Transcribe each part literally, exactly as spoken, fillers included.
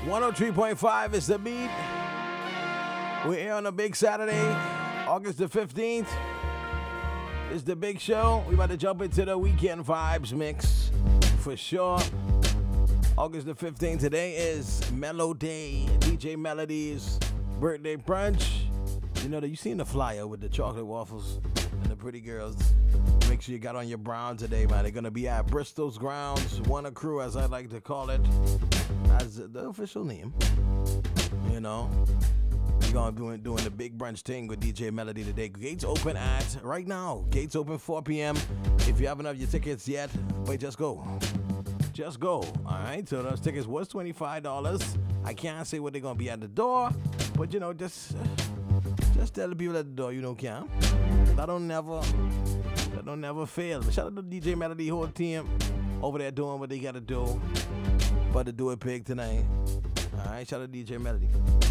one oh three point five is the beat. We're here on a big Saturday, August the fifteenth. It's the big show. We about to jump into the weekend vibes mix for sure. August the fifteenth. Today is Mellow Day. D J Melody's birthday brunch. You know that you seen the flyer with the chocolate waffles and the pretty girls. Make sure you got on your brown today, man. They're gonna be at Bristol's grounds, Wanna Crew, as I like to call it, as the official name. You know, we're gonna be doing, doing the big brunch thing with D J Melody today. Gates open at right now. Gates open four p.m. If you haven't have your tickets yet, wait, just go. Just go. All right. So those tickets was twenty-five dollars. I can't say what they're gonna be at the door, but you know, just just tell the people at the door you don't care. That don't never that don't never fail. But shout out to D J Melody whole team over there doing what they gotta do. But to do it big tonight. All right. Shout out to D J Melody.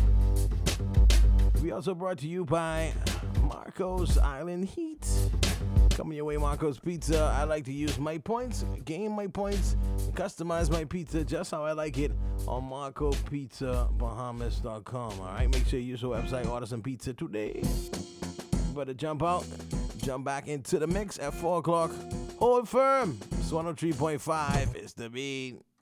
We also brought to you by Marco's Island Heat. Coming your way, Marco's Pizza. I like to use my points, gain my points, customize my pizza just how I like it on Marco Pizza Bahamas dot com. All right, make sure you use the website, order some pizza today. Better jump out, jump back into the mix at four o'clock. Hold firm. It's one oh three point five. It's the beat.